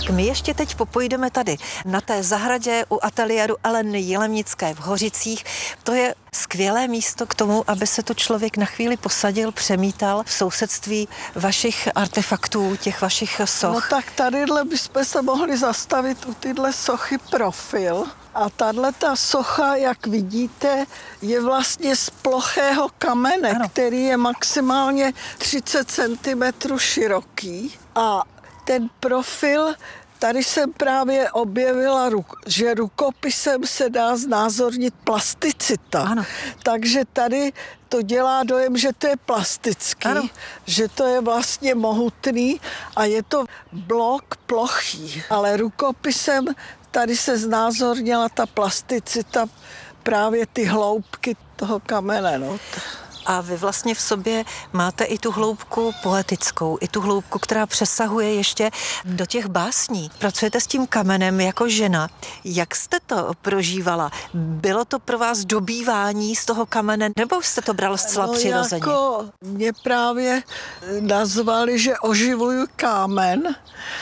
My ještě teď popojdeme tady na té zahradě u ateliéru Aleny Jilemnické v Hořicích. To je skvělé místo k tomu, aby se tu člověk na chvíli posadil, přemítal v sousedství vašich artefaktů, těch vašich soch. No tak tadyhle bychom se mohli zastavit u tyhle sochy Profil. A tato socha, jak vidíte, je vlastně z plochého kamene, ano, který je maximálně 30 cm široký. A ten profil, tady jsem právě objevila, že rukopisem se dá znázornit plasticita. Ano. Takže tady to dělá dojem, že to je plastický, ano, že to je vlastně mohutný a je to blok plochý. Ale rukopisem tady se znázornila ta plasticita, právě ty hloubky toho kamene. No. A vy vlastně v sobě máte i tu hloubku poetickou, i tu hloubku, která přesahuje ještě do těch básní. Pracujete s tím kamenem jako žena. Jak jste to prožívala? Bylo to pro vás dobývání z toho kamene, nebo jste to brala zcela přirozeně? Jako mě právě nazvali, že oživuju kámen.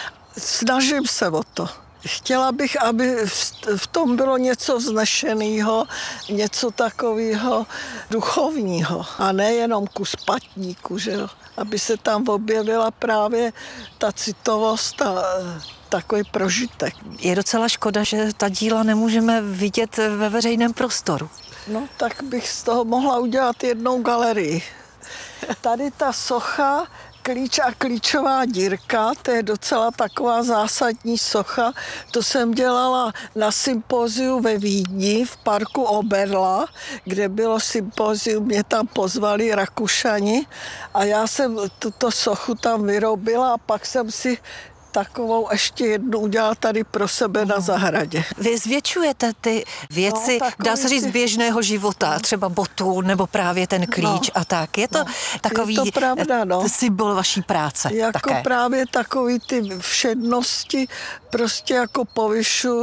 Snažím se o to. Chtěla bych, aby v tom bylo něco vznešeného, něco takového duchovního a nejenom kus patníku, že jo? Aby se tam objevila právě ta citovost a takový prožitek. Je docela škoda, že ta díla nemůžeme vidět ve veřejném prostoru. No tak bych z toho mohla udělat jednou galerii. Tady ta socha Klíč a klíčová dírka, to je docela taková zásadní socha. To jsem dělala na sympóziu ve Vídni v parku Oberla, kde bylo sympózium, mě tam pozvali Rakušani a já jsem tuto sochu tam vyrobila a pak jsem si takovou ještě jednu udělala tady pro sebe na zahradě. Vy zvětšujete ty věci, dá se říct, běžného života, třeba botu nebo právě ten klíč a tak. Je to takový je to pravda, symbol vaší práce. Jako také. Právě takový ty všednosti prostě jako povyšu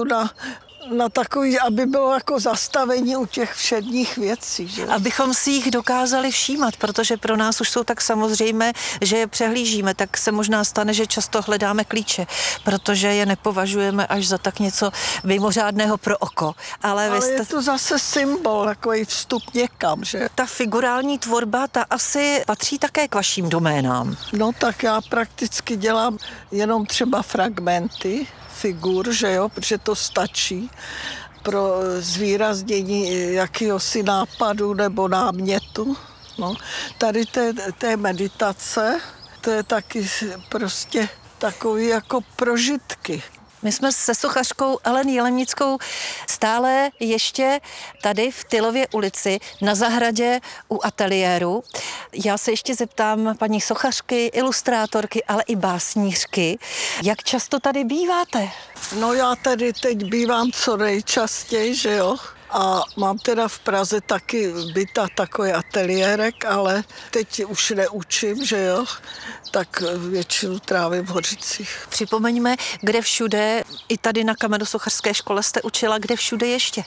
na takový, aby bylo jako zastavení u těch všedních věcí. Že? Abychom si jich dokázali všímat, protože pro nás už jsou tak samozřejmé, že je přehlížíme, tak se možná stane, že často hledáme klíče, protože je nepovažujeme až za tak něco mimořádného pro oko. Ale je to zase symbol, takový vstup někam, že? Ta figurální tvorba, ta asi patří také k vašim doménám. No tak já prakticky dělám jenom třeba fragmenty figur, že jo, protože to stačí pro zvýraznění jakéhosi nápadu nebo námětu. No. Tady té meditace, to je taky prostě takový jako prožitky. My jsme se sochařkou Alenou Jilemnickou stále ještě tady v Tylově ulici na zahradě u ateliéru. Já se ještě zeptám paní sochařky, ilustrátorky, ale i básnířky, jak často tady býváte? No já tady teď bývám co nejčastěji, že jo? A mám teda v Praze taky byta takový ateliérek, ale teď už neučím, že jo, tak většinu trávím v Hořicích. Připomeňme, kde všude, i tady na Kamenosochařské škole jste učila, kde všude ještě?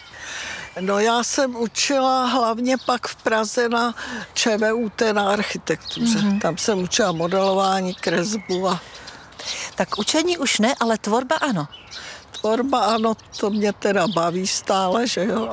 No já jsem učila hlavně pak v Praze na ČVUT na architektuře. Tam jsem učila modelování, kresbu a... Tak učení už ne, ale tvorba ano. Tvorba ano, to mě teda baví stále, že jo,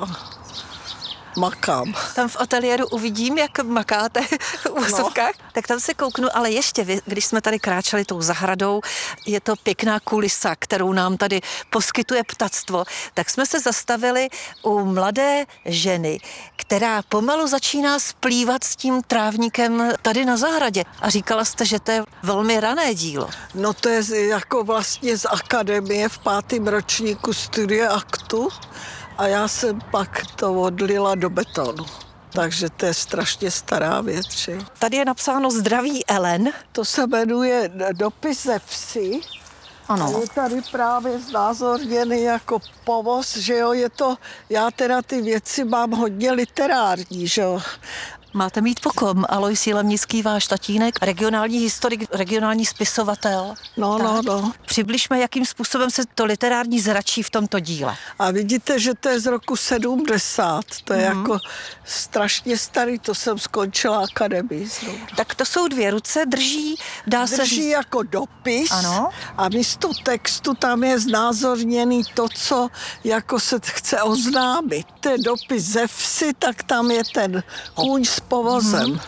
makám. Tam v ateliéru uvidím, jak makáte v úsovkách, tak tam se kouknu, ale ještě, když jsme tady kráčeli tou zahradou, je to pěkná kulisa, kterou nám tady poskytuje ptactvo, tak jsme se zastavili u mladé ženy, která pomalu začíná splývat s tím trávníkem tady na zahradě. A říkala jste, že to je velmi rané dílo. No to je jako vlastně z akademie v 5. ročníku studia aktu. A já jsem pak to odlila do betonu. Takže to je strašně stará věc. Že? Tady je napsáno Zdraví Ellen. To se jmenuje Dopis ze vsi. Ano. A je tady právě znázorněný jako povoz, že jo, je to, já teda ty věci mám hodně literární, že jo. Máte mít pokom. Alois Jilemnický, váš tatínek, regionální historik, regionální spisovatel. No. Přibližme, jakým způsobem se to literární zračí v tomto díle. A vidíte, že to je z roku 70. To je jako strašně starý, to jsem skončila akademii zrovna. Tak to jsou 2 ruce, drží Drží jako dopis. Ano. A místo textu tam je znázorněný to, co jako se chce oznámit. To je dopis ze vsi, tak tam je ten kůň s povozem.